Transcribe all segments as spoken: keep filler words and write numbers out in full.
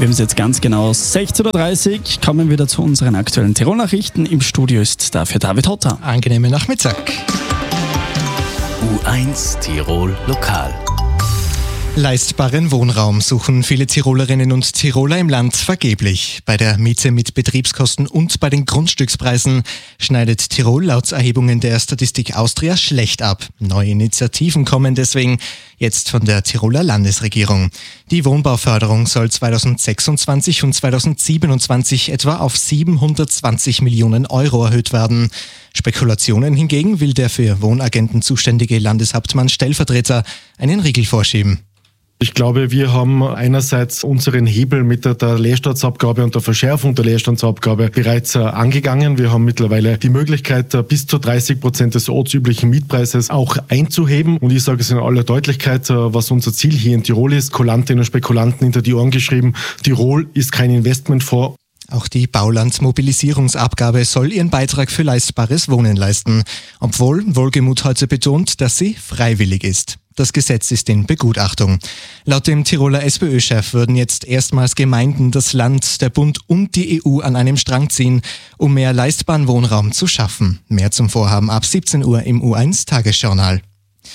Wir haben es jetzt ganz genau sechzehn Uhr dreißig, kommen wir wieder zu unseren aktuellen Tirol-Nachrichten. Im Studio ist dafür David Hotter. Angenehmen Nachmittag. U eins Tirol Lokal. Leistbaren Wohnraum suchen viele Tirolerinnen und Tiroler im Land vergeblich. Bei der Miete mit Betriebskosten und bei den Grundstückspreisen schneidet Tirol laut Erhebungen der Statistik Austria schlecht ab. Neue Initiativen kommen deswegen jetzt von der Tiroler Landesregierung. Die Wohnbauförderung soll zweitausendsechsundzwanzig und zweitausendsiebenundzwanzig etwa auf siebenhundertzwanzig Millionen Euro erhöht werden. Spekulationen hingegen will der für Wohnagenten zuständige Landeshauptmann Stellvertreter einen Riegel vorschieben. Ich glaube, wir haben einerseits unseren Hebel mit der, der Leerstandsabgabe und der Verschärfung der Leerstandsabgabe bereits äh, angegangen. Wir haben mittlerweile die Möglichkeit, äh, bis zu dreißig Prozent des ortsüblichen Mietpreises auch einzuheben. Und ich sage es in aller Deutlichkeit, äh, was unser Ziel hier in Tirol ist, Kulantinnen und Spekulanten hinter die Ohren geschrieben, Tirol ist kein Investmentfonds. Auch die Baulandmobilisierungsabgabe soll ihren Beitrag für leistbares Wohnen leisten, obwohl Wohlgemuth heute betont, dass sie freiwillig ist. Das Gesetz ist in Begutachtung. Laut dem Tiroler SPÖ-Chef würden jetzt erstmals Gemeinden, das Land, der Bund und die E U an einem Strang ziehen, um mehr leistbaren Wohnraum zu schaffen. Mehr zum Vorhaben ab siebzehn Uhr im U eins Tagesjournal.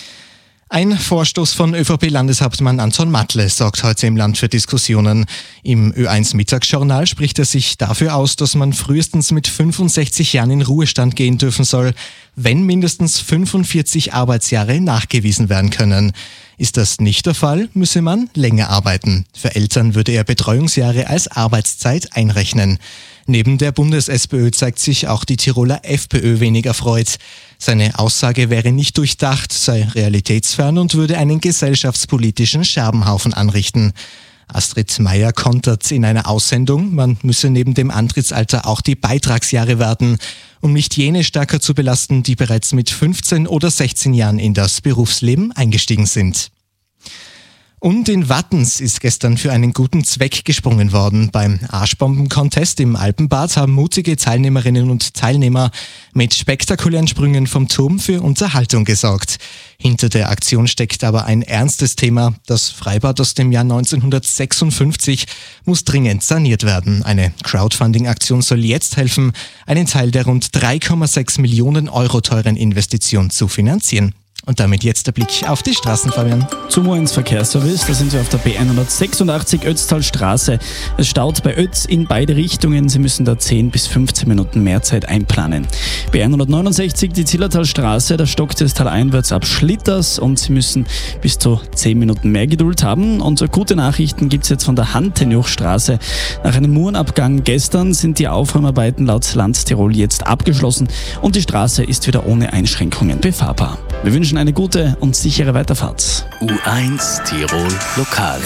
Ein Vorstoß von ÖVP-Landeshauptmann Anton Matle sorgt heute im Land für Diskussionen. Im Ö eins Mittagsjournal spricht er sich dafür aus, dass man frühestens mit fünfundsechzig Jahren in Ruhestand gehen dürfen soll, wenn mindestens fünfundvierzig Arbeitsjahre nachgewiesen werden können. Ist das nicht der Fall, müsse man länger arbeiten. Für Eltern würde er Betreuungsjahre als Arbeitszeit einrechnen. Neben der Bundes-SPÖ zeigt sich auch die Tiroler FPÖ wenig erfreut. Seine Aussage wäre nicht durchdacht, sei realitätsfern und würde einen gesellschaftspolitischen Scherbenhaufen anrichten. Astrid Meyer kontert in einer Aussendung, man müsse neben dem Antrittsalter auch die Beitragsjahre werten, um nicht jene stärker zu belasten, die bereits mit fünfzehn oder sechzehn Jahren in das Berufsleben eingestiegen sind. Und in Wattens ist gestern für einen guten Zweck gesprungen worden. Beim Arschbomben-Contest im Alpenbad haben mutige Teilnehmerinnen und Teilnehmer mit spektakulären Sprüngen vom Turm für Unterhaltung gesorgt. Hinter der Aktion steckt aber ein ernstes Thema. Das Freibad aus dem Jahr neunzehnhundertsechsundfünfzig muss dringend saniert werden. Eine Crowdfunding-Aktion soll jetzt helfen, einen Teil der rund drei Komma sechs Millionen Euro teuren Investition zu finanzieren. Und damit jetzt der Blick auf die Straßen, Fabian. Zum U eins Verkehrsservice, da sind wir auf der B hundertsechsundachtzig Ötztalstraße. Es staut bei Ötz in beide Richtungen. Sie müssen da zehn bis fünfzehn Minuten mehr Zeit einplanen. B hundertneunundsechzig die Zillertalstraße, da stockt es taleinwärts ab Schlitters und Sie müssen bis zu zehn Minuten mehr Geduld haben. Und so gute Nachrichten gibt es jetzt von der Hantenjochstraße. Nach einem Murenabgang gestern sind die Aufräumarbeiten laut Land Tirol jetzt abgeschlossen und die Straße ist wieder ohne Einschränkungen befahrbar. Wir wünschen eine gute und sichere Weiterfahrt. U eins Tirol Lokal.